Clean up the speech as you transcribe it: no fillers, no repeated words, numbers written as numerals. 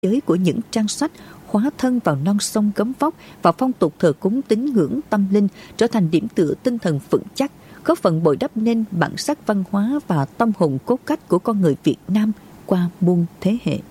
giới của những trang sách, hóa thân vào non sông gấm vóc và phong tục thờ cúng tín ngưỡng tâm linh, trở thành điểm tựa tinh thần vững chắc, góp phần bồi đắp nên bản sắc văn hóa và tâm hồn cốt cách của con người Việt Nam qua muôn thế hệ.